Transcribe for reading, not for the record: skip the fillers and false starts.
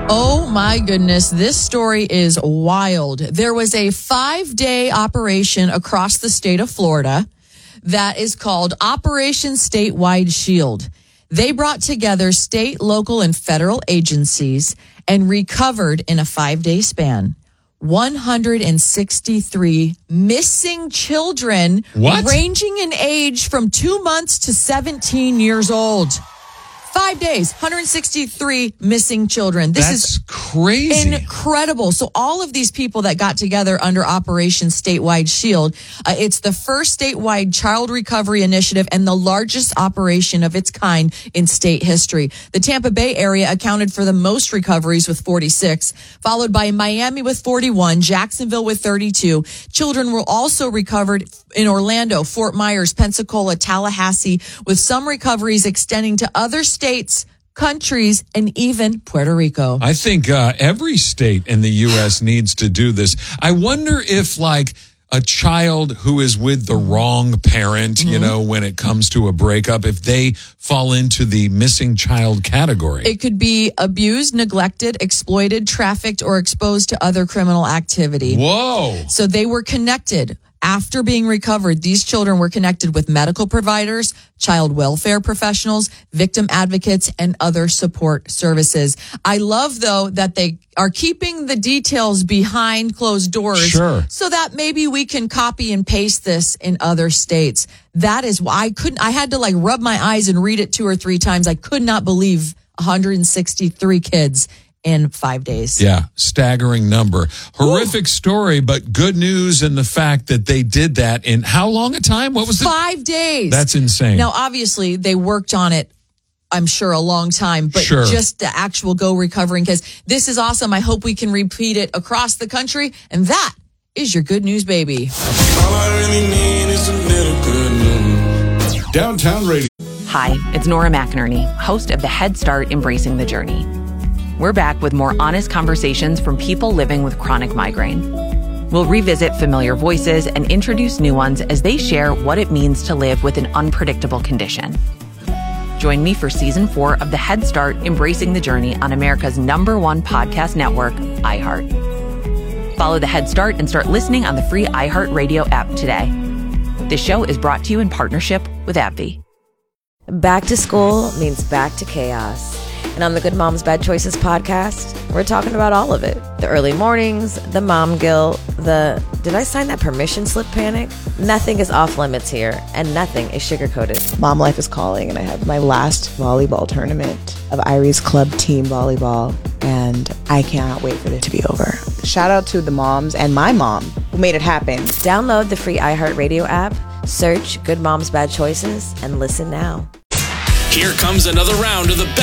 Oh my goodness, this story is wild. There was a 5-day operation across the state of Florida that is called Operation Statewide Shield. They brought together state, local, and federal agencies and recovered in a 5-day span 163 missing children ranging in age from 2 months to 17 years old. 5 days, 163 missing children. This is crazy. Incredible. So all of these people that got together under Operation Statewide Shield, it's the first statewide child recovery initiative and the largest operation of its kind in state history. The Tampa Bay area accounted for the most recoveries with 46, followed by Miami with 41, Jacksonville with 32. Children were also recovered in Orlando, Fort Myers, Pensacola, Tallahassee, with some recoveries extending to other states, countries, and even Puerto Rico. I think every state in the U.S. needs to do this. I wonder if, like, a child who is with the wrong parent, you know, when it comes to a breakup, if they fall into the missing child category. It could be abused, neglected, exploited, trafficked, or exposed to other criminal activity. Whoa. So they were connected. After being recovered, these children were connected with medical providers, child welfare professionals, victim advocates, and other support services. I love, though, that they are keeping the details behind closed doors so that maybe we can copy and paste this in other states. That is why I had to like rub my eyes and read it 2 or 3 times. I could not believe 163 kids in 5 days. Yeah, staggering number. Horrific story, but good news in the fact that they did that in how long a time? What was it? 5 days. That's insane. Now, obviously, they worked on it, I'm sure, a long time, but just the actual go recovering, because this is awesome. I hope we can repeat it across the country. And that is your good news, baby. All I really need is a little good news. Downtown Radio. Hi, it's Nora McInerney, host of the Head Start Embracing the Journey. We're back with more honest conversations from people living with chronic migraine. We'll revisit familiar voices and introduce new ones as they share what it means to live with an unpredictable condition. Join me for Season 4 of the Head Start Embracing the Journey on America's #1 podcast network, iHeart. Follow the Head Start and start listening on the free iHeartRadio app today. This show is brought to you in partnership with AbbVie. Back to school means back to chaos. And on the Good Moms Bad Choices podcast, we're talking about all of it. The early mornings, the mom guilt, the did I sign that permission slip panic? Nothing is off limits here, and nothing is sugar-coated. Mom life is calling, and I have my last volleyball tournament of Irie's Club team volleyball, and I cannot wait for it to be over. Shout out to the moms and my mom who made it happen. Download the free iHeartRadio app, search Good Moms Bad Choices, and listen now. Here comes another round of the